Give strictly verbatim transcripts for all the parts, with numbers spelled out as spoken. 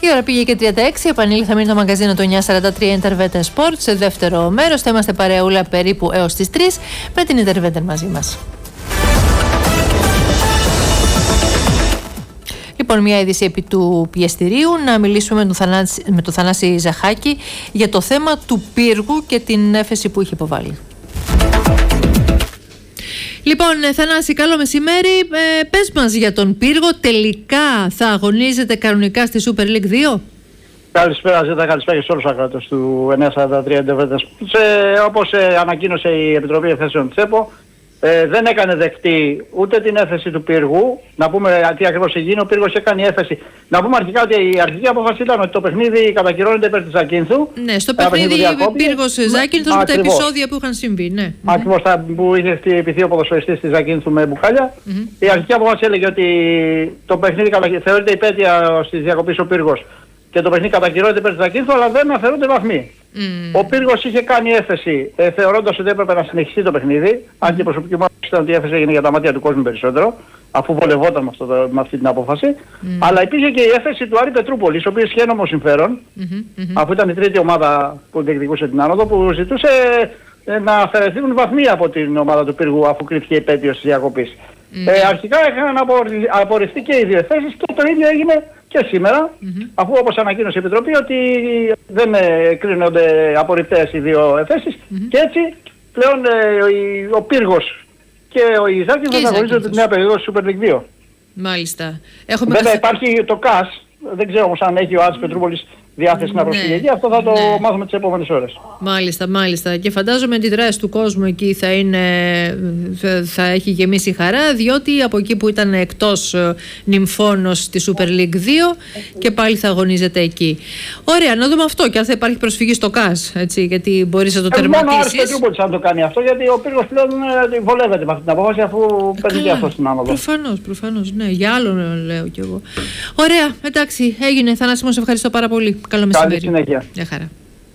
Η ώρα πήγε και τριάντα έξι. Επανήλθαμε το μαγκαζίνο του εννιά σαράντα τρία Interveter Sport σε δεύτερο μέρος. Θα είμαστε παρεούλα περίπου έως τις τρεις με την Interveter μαζί μας. Λοιπόν, μια είδηση επί του πιεστηρίου. Να μιλήσουμε με τον Θανάση, με τον Θανάση Ζαχάκη για το θέμα του πύργου και την έφεση που είχε υποβάλει. Λοιπόν, Θανάση, καλό μεσημέρι. Ε, πες μας για τον πύργο. Τελικά θα αγωνίζεται κανονικά στη Super League δύο? Καλησπέρα, Ζέτα, καλησπέρα και σε όλους τους ακροατές του εννιά σαράντα τρία Interveter. Όπως ε, ανακοίνωσε η Επιτροπή Εφέσεων της ΕΠΟ, ε, δεν έκανε δεκτή ούτε την έφεση του πύργου. Να πούμε τι ακριβώς έγινε. Ο πύργος έκανε έφεση. Να πούμε αρχικά ότι η αρχική απόφαση ήταν ότι το παιχνίδι κατακυρώνεται υπέρ της Ζακίνθου. Ναι, στο παιχνίδι πύργος Ζάκυνθος με τα επεισόδια που είχαν συμβεί. Ναι. Ακριβώς, που είχε χτυπηθεί ο ποδοσφαιριστής της Ζακίνθου με μπουκάλια. Mm-hmm. Η αρχική απόφαση έλεγε ότι το παιχνίδι θεωρείται υπέτεια στις διακοπές ο πύργος και το παιχνίδι κατακυρώνεται υπέρ της Ζακίνθου, αλλά δεν αφαιρούνται βαθμοί. Mm. Ο πύργος είχε κάνει έφεση ε, θεωρώντας ότι έπρεπε να συνεχιστεί το παιχνίδι, mm. αν και η προσωπική μου άποψη ήταν ότι η έφεση έγινε για τα μάτια του κόσμου περισσότερο, αφού βολευόταν με, αυτό το, με αυτή την απόφαση. Mm. Αλλά υπήρχε και η έφεση του Άρη Πετρούπολης, ο οποίος είχε ένομο συμφέρον, mm-hmm, mm-hmm. αφού ήταν η τρίτη ομάδα που διεκδικούσε την άνοδο, που ζητούσε ε, να αφαιρεθούν βαθμοί από την ομάδα του πύργου, αφού κρίθηκε υπέτειος της διακοπής. Mm. Ε, αρχικά είχαν απορριφθεί και οι δύο θέσεις και το ίδιο έγινε και σήμερα, mm-hmm. αφού όπως ανακοίνωσε η Επιτροπή ότι δεν ε, κρίνονται απορριπτές οι δύο θέσεις mm-hmm. και έτσι πλέον ε, ο, ο πύργος και ο Ιζάκης δεν αγωνίζονται τη νέα περίοδο στη Super League δύο. Μάλιστα. Έχουμε Βέβαια καθ... υπάρχει το ΚΑΣ, δεν ξέρω όμως αν έχει ο Άρης Πετρούπολης διάθεση να προσφύγει εκεί, αυτό θα το ναι. μάθουμε τις επόμενες ώρες. Μάλιστα, μάλιστα. Και φαντάζομαι τη δράση του κόσμου εκεί θα, είναι, θα έχει γεμίσει χαρά, διότι από εκεί που ήταν εκτός νυμφώνος στη Super League δύο και πάλι θα αγωνίζεται εκεί. Ωραία, να δούμε αυτό και αν θα υπάρχει προσφυγή στο ΚΑΣ, έτσι, γιατί μπορείς να το ε, τερματίσεις. Μόνο ο Άρης Πετρούπολης αν το κάνει αυτό, γιατί ο πύργος πλέον βολεύεται με αυτή την απόφαση αφού παίρνει και αυτό στην άνοδο. Προφανώς, προφανώς, ναι, για άλλον λέω κι εγώ. Ωραία, εντάξει, έγινε. Θανάση μου, σε ευχαριστώ πάρα πολύ. Καλό μεσημέρι. Καλή συνέχεια. Γεια χαρά.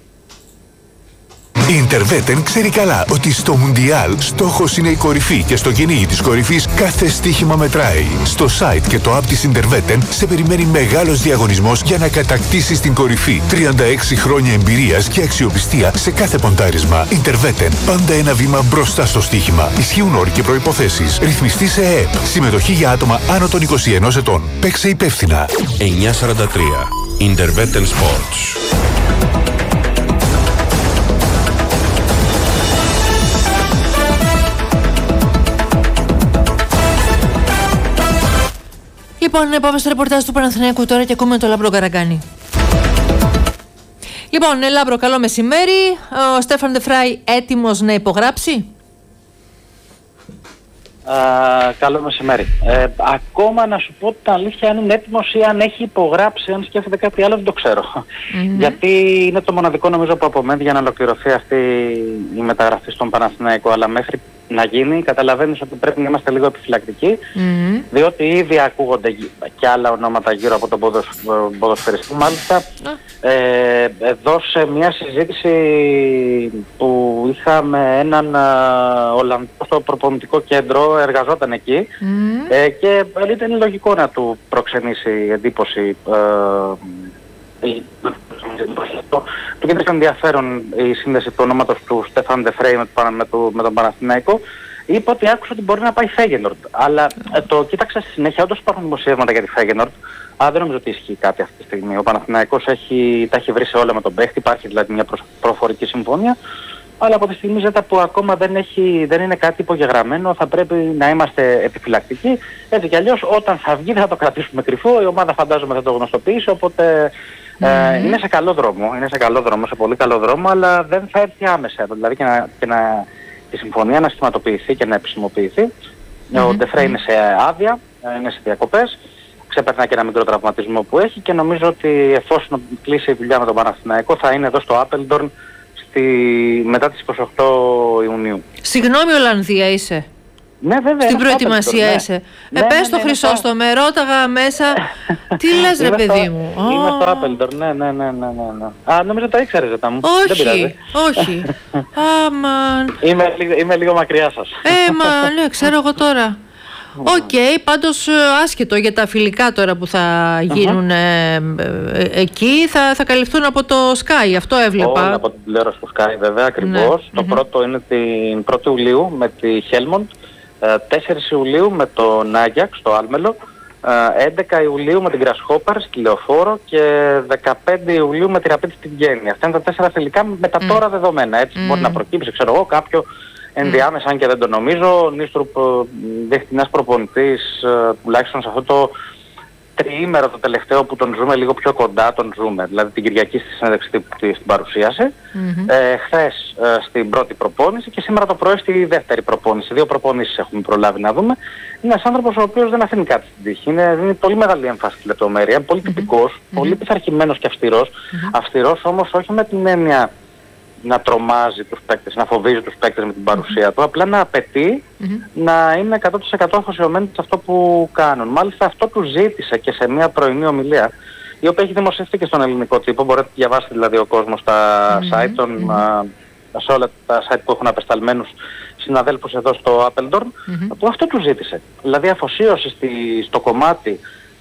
Η Interveter ξέρει καλά ότι στο Μουντιάλ στόχος είναι η κορυφή και στο κυνήγι της κορυφής κάθε στοίχημα μετράει. Στο site και το app της Interveter σε περιμένει μεγάλος διαγωνισμός για να κατακτήσεις την κορυφή. τριάντα έξι χρόνια εμπειρίας και αξιοπιστία σε κάθε ποντάρισμα. Interveter, πάντα ένα βήμα μπροστά στο στοίχημα. Ισχύουν όροι και προϋποθέσεις. Ρυθμιστή σε ΕΕΠ. Συμμετοχή για άτομα άνω των είκοσι ενός ετών. Παίξε υπεύθυνα. εννιά σαράντα τρία Interveter Sports. Λοιπόν, πάμε στο ρεπορτάζ του Παναθηναϊκού τώρα και ακούμε τον Λάμπρο Καραγκάνη. Λοιπόν, Λάμπρο, καλό μεσημέρι. Ο Στέφαν Ντε Φράι έτοιμος να υπογράψει? Uh, καλό μεσημέρι. Ε, ακόμα να σου πω την αλήθεια, αν είναι έτοιμος ή αν έχει υπογράψει, αν σκέφτεται κάτι άλλο, δεν το ξέρω. Mm-hmm. Γιατί είναι το μοναδικό νομίζω που απομένει για να ολοκληρωθεί αυτή η μεταγραφή στον Παναθηναϊκό. Αλλά μέχρι να γίνει, καταλαβαίνεις ότι πρέπει να είμαστε λίγο επιφυλακτικοί, mm-hmm. διότι ήδη ακούγονται και άλλα ονόματα γύρω από τον ποδοσ... ποδοσφαιριστή. Μάλιστα, mm. ε, εδώ σε μια συζήτηση που είχαμε έναν uh, Ολλανδό στο προπονητικό κέντρο, εργαζόταν εκεί mm. ε, και ήταν λογικό να του προξενήσει εντύπωση. Ε, του κέντρησε ενδιαφέρον η σύνδεση του ονόματος του Στέφαν Ντε Φράι με, με, με τον Παναθηναϊκό. Είπε ότι άκουσε ότι μπορεί να πάει Φέγενορντ. Αλλά ε, το κοίταξα στη συνέχεια, όντως υπάρχουν δημοσιεύματα για τη Φέγενορντ. Αλλά δεν νομίζω ότι ισχύει κάτι αυτή τη στιγμή. Ο Παναθηναϊκός έχει, τα έχει βρει σε όλα με τον παίχτη, υπάρχει δηλαδή μια προφορική συμφωνία. Αλλά από τη στιγμή ζέτα που ακόμα δεν, έχει, δεν είναι κάτι υπογεγραμμένο, θα πρέπει να είμαστε επιφυλακτικοί. Έτσι κι αλλιώς όταν θα βγει θα το κρατήσουμε κρυφό, η ομάδα φαντάζομαι θα το γνωστοποιήσει, οπότε mm-hmm. ε, είναι σε καλό δρόμο, είναι σε καλό δρόμο, σε πολύ καλό δρόμο, αλλά δεν θα έρθει άμεσα. Δηλαδή και, να, και να, η συμφωνία να σχηματοποιηθεί και να επισημοποιηθεί. Mm-hmm. Ο Ντε Φράι είναι σε άδεια, είναι σε διακοπές, ξεπερνά και ένα μικρό τραυματισμό που έχει και νομίζω ότι εφόσον κλείσει η δουλειά με τον Παναθηναϊκό θα είναι εδώ στο Άπελντορν Στη... μετά τις είκοσι οκτώ Ιουνίου. Συγγνώμη, Ολλανδία είσαι? Ναι, βέβαια. Στην προετοιμασία ναι. είσαι. Ναι, ε, πες ναι, το ναι, Χρυσόστο, ναι, με ρώταγα μέσα. Τι λες ρε παιδί στο... μου? Είμαι oh. στο Άπελντορν, ναι, ναι, ναι, ναι, ναι. Α, νομίζω το ήξερες, ζετά μου. Όχι, όχι. Αμαν. Είμαι, είμαι λίγο μακριά σας. Ε, μα, ναι, ξέρω εγώ τώρα. Οκ, okay, πάντως άσχετο για τα φιλικά τώρα που θα γίνουν uh-huh. ε, ε, εκεί, θα, θα καλυφθούν από το Sky, αυτό έβλεπα. Όλα από την τηλεόραση του Sky βέβαια, ακριβώς. Ναι. Το uh-huh. πρώτο είναι την πρώτη Ιουλίου με τη Helmond, τέσσερις Ιουλίου με το Νάγιαξ στο Άλμελο, έντεκα Ιουλίου με την Grasshopper στη Λεωφόρο και δεκαπέντε Ιουλίου με τη Rapid στην Γέννη. Αυτά είναι τα τέσσερα φιλικά με τα mm. τώρα δεδομένα. Έτσι mm. μπορεί να προκύψει, ξέρω εγώ, κάποιο ενδιάμεσα, mm. αν και δεν το νομίζω. Ο Νίστρουπ δέχεται ένας προπονητής, τουλάχιστον σε αυτό το τριήμερο το τελευταίο που τον ζούμε λίγο πιο κοντά, τον ζούμε. Δηλαδή την Κυριακή στη συνέντευξη στην παρουσίαση, mm-hmm. ε, χθες ε, στην πρώτη προπόνηση και σήμερα το πρωί στη δεύτερη προπόνηση. Δύο προπονήσεις έχουμε προλάβει να δούμε. Είναι ένας άνθρωπος ο οποίος δεν αφήνει κάτι στην τύχη. Είναι, δίνει πολύ μεγάλη έμφαση στη λεπτομέρεια, πολύ mm-hmm. τυπικός, mm-hmm. πολύ πειθαρχημένος και αυστηρός. Mm-hmm. Αυστηρός όμως όχι με την έννοια να τρομάζει τους παίκτες, να φοβίζει τους παίκτες με την παρουσία mm-hmm. του, απλά να απαιτεί mm-hmm. να είναι εκατό τοις εκατό αφοσιωμένοι σε αυτό που κάνουν. Μάλιστα αυτό του ζήτησε και σε μια πρωινή ομιλία, η οποία έχει δημοσιευτεί και στον ελληνικό τύπο, μπορείτε να διαβάσετε δηλαδή ο κόσμος στα mm-hmm. site, των, mm-hmm. α, σε όλα τα site που έχουν απεσταλμένους συναδέλφους εδώ στο Appledorn, mm-hmm. που αυτό του ζήτησε. Δηλαδή αφοσίωση στη, στο κομμάτι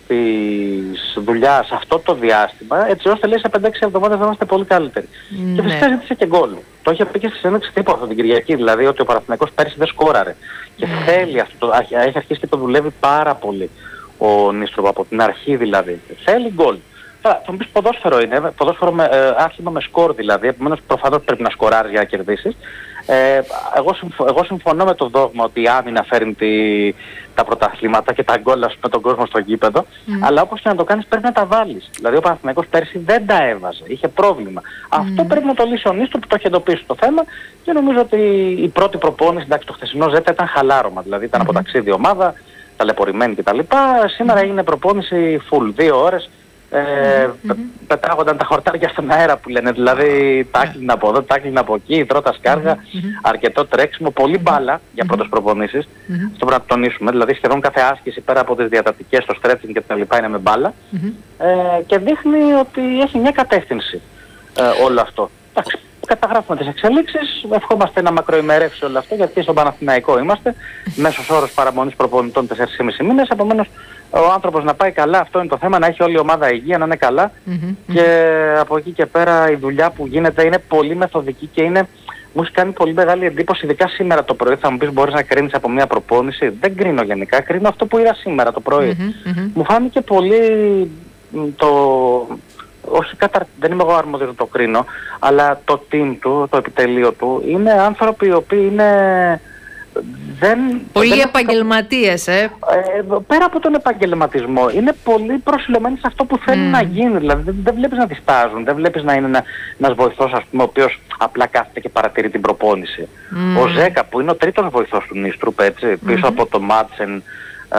της δουλειάς αυτό το διάστημα, έτσι ώστε λέει σε πέντε έξι εβδομάδες θα είμαστε πολύ καλύτεροι. Mm, και φυσικά ζήτησε και γκολ. Το είχε πει και στη συνέντευξη τύπου αυτό την Κυριακή, δηλαδή ότι ο Παναθηναϊκός πέρυσι δεν σκόραρε. Και mm. θέλει αυτό, το, έχει αρχίσει και το δουλεύει πάρα πολύ ο Νίστρουπ από την αρχή δηλαδή. Θέλει γκολ. Θα μου πεις ποδόσφαιρο είναι, ποδόσφαιρο με, ε, άθλημα με σκορ δηλαδή, επομένως προφανώς πρέπει να σκοράρεις για να κερδίσεις. Ε, εγώ, συμφω, εγώ συμφωνώ με το δόγμα ότι η άμυνα φέρνει τη, τα πρωταθλήματα και τα γκολ με τον κόσμο στο γήπεδο, mm. αλλά όπως και να το κάνεις πρέπει να τα βάλεις. Δηλαδή ο Παναθηναϊκός πέρσι δεν τα έβαζε, είχε πρόβλημα. Mm. Αυτό πρέπει να το λύσει ο Νίστρουπ που το έχει εντοπίσει το θέμα και νομίζω ότι η πρώτη προπόνηση, εντάξει το χθεσινό ζέτα ήταν χαλάρωμα, δηλαδή ήταν mm. από ταξίδι ομάδα, ταλαιπωρημένη κτλ. Σήμερα mm. έγινε προπόνηση full, δύο ώρες. Ε, mm-hmm. πετάγονταν τα χορτάρια στον αέρα που λένε, δηλαδή τάκλινα από εδώ, τάκλινα από εκεί, τρώτα σκάργα, mm-hmm. αρκετό τρέξιμο, πολύ μπάλα για πρώτες προπονήσεις, mm-hmm. αυτό πρέπει να το τονίσουμε, δηλαδή σχεδόν κάθε άσκηση πέρα από τις διατατικές, το stretching και τα λοιπά είναι με μπάλα mm-hmm. ε, και δείχνει ότι έχει μια κατεύθυνση ε, όλο αυτό. Εντάξει, καταγράφουμε τις εξελίξεις, ευχόμαστε να μακροημερεύσει όλο αυτό γιατί στον Παναθηναϊκό είμαστε, μέσος όρος παραμονής προπονητών τέσσερις και μισό μήνες, επομένως ο άνθρωπος να πάει καλά, αυτό είναι το θέμα, να έχει όλη η ομάδα υγεία, να είναι καλά mm-hmm. και από εκεί και πέρα η δουλειά που γίνεται είναι πολύ μεθοδική και είναι, μου έχει κάνει πολύ μεγάλη εντύπωση, ειδικά σήμερα το πρωί. Θα μου πεις μπορείς να κρίνεις από μια προπόνηση, δεν κρίνω γενικά, κρίνω αυτό που είδα σήμερα το πρωί. Mm-hmm. Μου φάνηκε πολύ το... όχι κατα... δεν είμαι εγώ αρμόδιος να το κρίνω, αλλά το team του, το επιτελείο του, είναι άνθρωποι οι οποίοι είναι... Δεν, πολύ δεν επαγγελματίες, ε. ε. Πέρα από τον επαγγελματισμό, είναι πολύ προσιλωμένοι σε αυτό που θέλουν mm. να γίνει. Δηλαδή δεν, δεν βλέπεις να διστάζουν, δεν βλέπεις να είναι ένα, ένας βοηθός, ας πούμε, ο οποίος απλά κάθεται και παρατηρεί την προπόνηση. Mm. Ο Ζέκα, που είναι ο τρίτος βοηθός του Νίστρουπ, έτσι, mm-hmm. πίσω από τον Μάτσεν ε,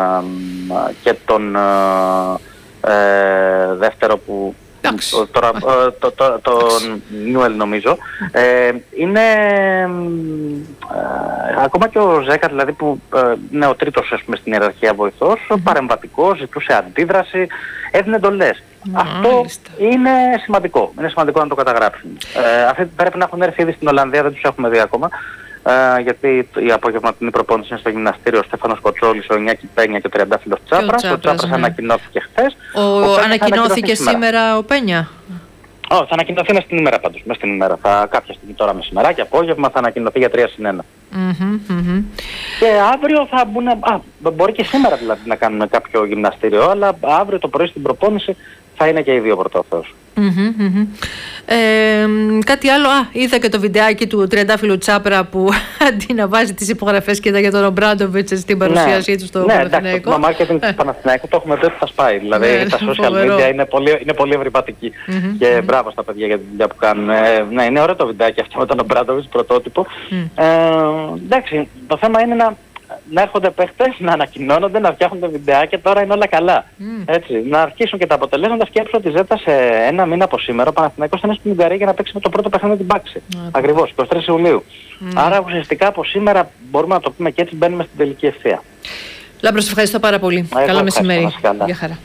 και τον ε, ε, δεύτερο που... Το, τώρα, το, το, το Νιουέλ νομίζω ε, είναι ε, ακόμα και ο Ζέκα δηλαδή που ε, είναι ο τρίτος ας πούμε, στην ιεραρχία βοηθός, mm-hmm. παρεμβατικός, ζητούσε αντίδραση, έδινε εντολές. Mm-hmm. Αυτό είναι σημαντικό, είναι σημαντικό να το καταγράψουμε. Ε, αυτοί πρέπει να έχουν έρθει ήδη στην Ολλανδία, δεν τους έχουμε δει ακόμα. Uh, γιατί η απογευματινή προπόνηση είναι στο γυμναστήριο, ο Στέφανος Κοτσόλης, ο Ινιάκη Πένια και ο Τριαντάφυλλος Τσάπρας. Ο, ο Τσάπρας ναι. ανακοινώθηκε χθες. Ο, ο ανακοινώθηκε σήμερα. σήμερα ο Πένια. Oh, θα ανακοινωθεί μες την ημέρα πάντως, μες την ημέρα. Θα, κάποια στιγμή τώρα μεσημεράκι, απόγευμα θα ανακοινωθεί για τρία συν ένα. Mm-hmm, mm-hmm. Και αύριο θα μπουν, α, μπορεί και σήμερα δηλαδή να κάνουμε κάποιο γυμναστήριο, αλλά αύριο το πρωί στην προπόνηση θα είναι και οι δύο πρωτόθεος. Mm-hmm, mm-hmm. Ε, κάτι άλλο, α, είδα και το βιντεάκι του Τριαντάφυλλου Τσάπρα που αντί να βάζει τις υπογραφές και για τον Ομπράντοβιτς στην παρουσίασή του στο Παναθηναϊκό. Ναι, εντάξει, το marketing του Παναθηναϊκού το έχουμε δει ότι θα σπάει. Δηλαδή ναι, τα social φοβερό. media είναι πολύ, είναι πολύ ευρυπατική. Mm-hmm, και mm-hmm. μπράβο στα παιδιά για τη δουλειά που κάνουν. Ε, ναι, είναι ωραίο το βιντεάκι αυτό με τον Ομπράντοβιτς, πρωτότυπο. Mm. Ε, εντάξει, το θέμα είναι να... να έρχονται παίχτες, να ανακοινώνονται, να φτιάχνονται βιντεάκια, τώρα είναι όλα καλά. Mm. Έτσι, να αρχίσουν και τα αποτελέσματα. Σκέψω ότι Ζέτα σε ένα μήνα από σήμερα ο Παναθηναϊκός θα είναι στην Ουγγαρία για να παίξει με το πρώτο παιχνίδι την Πάξη. Mm. Ακριβώς, εικοστή τρίτη Ιουλίου. Mm. Άρα ουσιαστικά από σήμερα μπορούμε να το πούμε και έτσι μπαίνουμε στην τελική ευθεία. Λάμπρο, σε ευχαριστώ πάρα πολύ. Εγώ Καλό μεσημέρι. Γεια χαρά.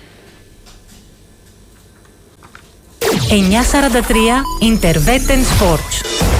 εννιά σαράντα τρία Interveten Sports.